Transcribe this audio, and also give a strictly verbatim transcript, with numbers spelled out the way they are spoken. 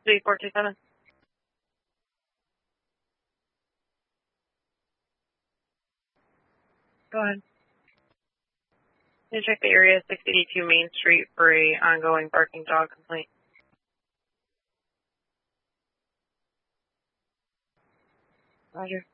three four two seven. Go ahead. You check the area six eighty-two Main Street for a ongoing barking dog complaint. Roger.